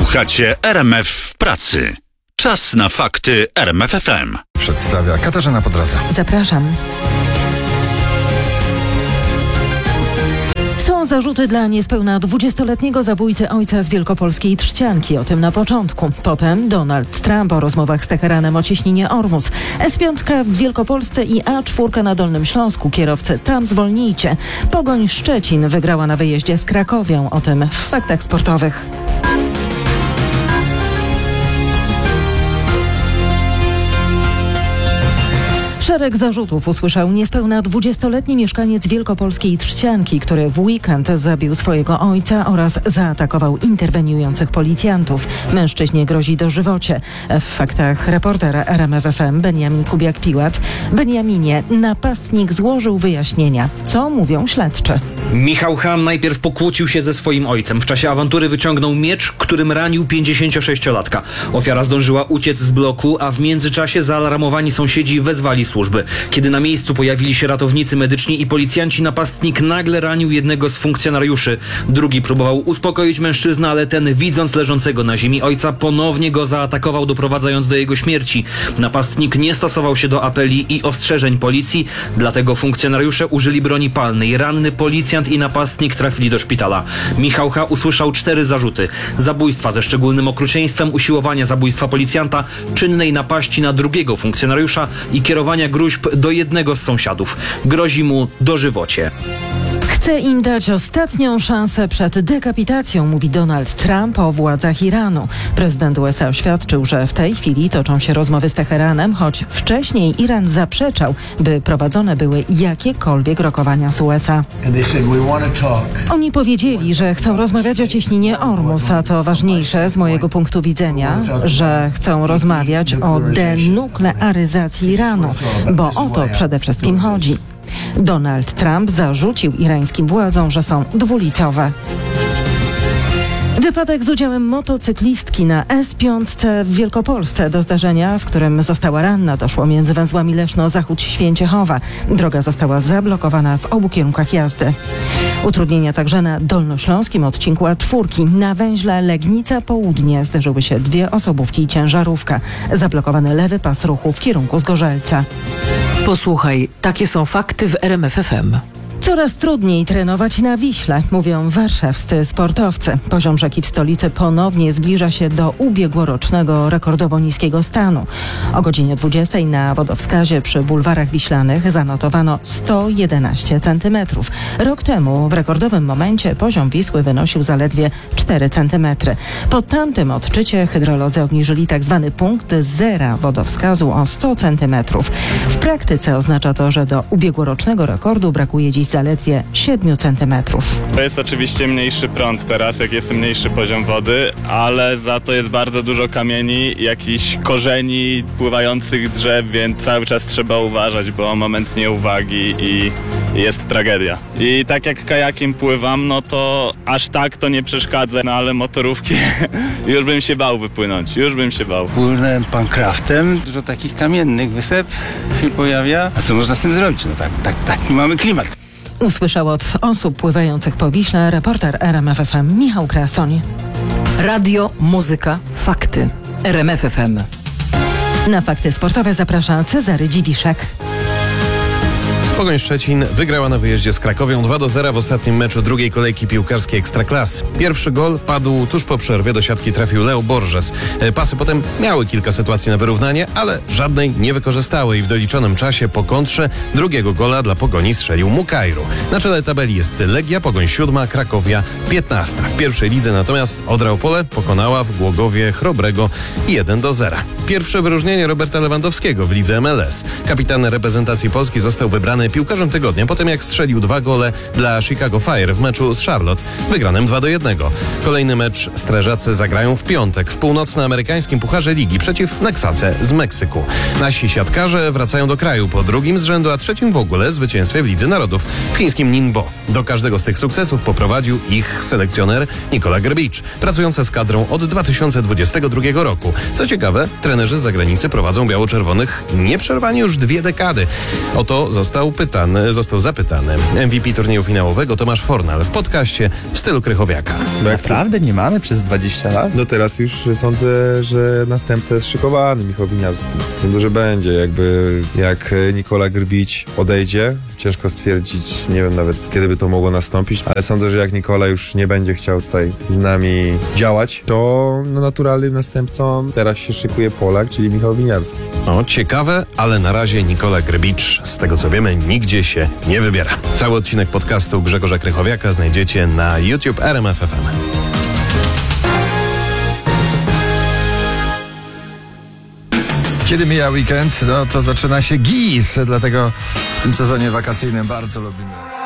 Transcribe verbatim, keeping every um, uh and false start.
Słuchacie R M F w pracy. Czas na fakty R M F F M. Przedstawia Katarzyna Podrasa. Zapraszam. Są zarzuty dla niespełna dwudziestoletniego zabójcy ojca z wielkopolskiej Trzcianki. O tym na początku. Potem Donald Trump o rozmowach z Teheranem o cieśninie Ormus. S pięć w Wielkopolsce i A cztery na Dolnym Śląsku. Kierowcy tam zwolnijcie. Pogoń Szczecin wygrała na wyjeździe z Krakowią. O tym w faktach sportowych. Szereg zarzutów usłyszał niespełna dwudziestoletni mieszkaniec wielkopolskiej Trzcianki, który w weekend zabił swojego ojca oraz zaatakował interweniujących policjantów. Mężczyźnie grozi dożywocie. W faktach reporter R M F F M Beniamin Kubiak-Piłat. Beniaminie, napastnik złożył wyjaśnienia. Co mówią śledczy? Michał H. najpierw pokłócił się ze swoim ojcem. W czasie awantury wyciągnął miecz, którym ranił pięćdziesięciosześciolatka. Ofiara zdążyła uciec z bloku, a w międzyczasie zaalarmowani sąsiedzi wezwali służby. Kiedy na miejscu pojawili się ratownicy medyczni i policjanci, napastnik nagle ranił jednego z funkcjonariuszy. Drugi próbował uspokoić mężczyznę, ale ten, widząc leżącego na ziemi ojca, ponownie go zaatakował, doprowadzając do jego śmierci. Napastnik nie stosował się do apeli i ostrzeżeń policji, dlatego funkcjonariusze użyli broni palnej. Ranny policjant i napastnik trafili do szpitala. Michał H. usłyszał cztery zarzuty: zabójstwa ze szczególnym okrucieństwem, usiłowania zabójstwa policjanta, czynnej napaści na drugiego funkcjonariusza i kierowania gruźb do jednego z sąsiadów. Grozi mu dożywocie. Chce im dać ostatnią szansę przed dekapitacją, mówi Donald Trump o władzach Iranu. Prezydent U S A oświadczył, że w tej chwili toczą się rozmowy z Teheranem, choć wcześniej Iran zaprzeczał, by prowadzone były jakiekolwiek rokowania z U S A. Oni powiedzieli, że chcą rozmawiać o cieśninie Ormus, a co ważniejsze z mojego punktu widzenia, że chcą rozmawiać o denuklearyzacji Iranu, bo o to przede wszystkim chodzi. Donald Trump zarzucił irańskim władzom, że są dwulicowe. Wypadek z udziałem motocyklistki na S pięć w Wielkopolsce. Do zdarzenia, w którym została ranna, doszło między węzłami Leszno-Zachód-Święciechowa. Droga została zablokowana w obu kierunkach jazdy. Utrudnienia także na dolnośląskim odcinku A cztery. Na węźle Legnica Południe zderzyły się dwie osobówki i ciężarówka. Zablokowany lewy pas ruchu w kierunku Zgorzelca. Posłuchaj, takie są fakty w R M F F M. Coraz trudniej trenować na Wiśle, mówią warszawscy sportowcy. Poziom rzeki w stolicy ponownie zbliża się do ubiegłorocznego rekordowo niskiego stanu. O godzinie dwudziestej na wodowskazie przy bulwarach wiślanych zanotowano sto jedenaście centymetrów. Rok temu w rekordowym momencie poziom Wisły wynosił zaledwie cztery centymetry. Po tamtym odczycie hydrolodzy obniżyli tzw. punkt zera wodowskazu o sto centymetrów. W praktyce oznacza to, że do ubiegłorocznego rekordu brakuje dziś zaledwie siedem centymetrów. To jest oczywiście mniejszy prąd teraz, jak jest mniejszy poziom wody, ale za to jest bardzo dużo kamieni, jakichś korzeni, pływających drzew, więc cały czas trzeba uważać, bo moment nieuwagi i jest tragedia. I tak jak kajakiem pływam, no to aż tak to nie przeszkadza, no ale motorówki już bym się bał wypłynąć, już bym się bał. Płynąłem pankraftem, dużo takich kamiennych wysep się pojawia. A co można z tym zrobić? No tak, tak, taki mamy klimat. Usłyszał od osób pływających po Wiśle reporter R M F F M Michał Krasoń. Radio, muzyka, fakty. R M F F M. Na fakty sportowe zaprasza Cezary Dziwiszek. Pogoń Szczecin wygrała na wyjeździe z Krakowią dwa do zera w ostatnim meczu drugiej kolejki piłkarskiej Ekstraklasy. Pierwszy gol padł tuż po przerwie, do siatki trafił Leo Borges. Pasy potem miały kilka sytuacji na wyrównanie, ale żadnej nie wykorzystały i w doliczonym czasie po kontrze drugiego gola dla Pogoni strzelił Mukajru. Na czele tabeli jest Legia, Pogoń siódma, Krakowia piętnasta. W pierwszej lidze natomiast Odra Opole pokonała w Głogowie Chrobrego jeden do zera. Pierwsze wyróżnienie Roberta Lewandowskiego w lidze M L S. Kapitan reprezentacji Polski został wybrany piłkarzem tygodnia po tym, jak strzelił dwa gole dla Chicago Fire w meczu z Charlotte, wygranym dwa do jednego. Kolejny mecz strażacy zagrają w piątek w północnoamerykańskim Pucharze Ligi przeciw Neksace z Meksyku. Nasi siatkarze wracają do kraju po drugim z rzędu, a trzecim w ogóle zwycięstwie w Lidze Narodów w chińskim Ningbo. Do każdego z tych sukcesów poprowadził ich selekcjoner Nikola Grbicz, pracujący z kadrą od dwa tysiące dwudziestego drugiego roku. Co ciekawe, trenerzy z zagranicy prowadzą biało-czerwonych nieprzerwanie już dwie dekady. Oto został pytany, został zapytany M V P turnieju finałowego Tomasz Fornal w podcaście w stylu Krychowiaka. Naprawdę nie mamy przez dwadzieścia lat? No teraz już sądzę, że następca jest szykowany, Michał Winiarski. Sądzę, że będzie. Jakby jak Nikola Grbić odejdzie, ciężko stwierdzić, nie wiem nawet kiedy by to mogło nastąpić, ale sądzę, że jak Nikola już nie będzie chciał tutaj z nami działać, to no, naturalnym następcą teraz się szykuje Polak, czyli Michał Winiarski. O, ciekawe, ale na razie Nikola Grbić, z tego co wiemy, nigdzie się nie wybiera. Cały odcinek podcastu Grzegorza Krychowiaka znajdziecie na YouTube R M F F M. Kiedy mija weekend, no to zaczyna się G I S, dlatego w tym sezonie wakacyjnym bardzo lubimy.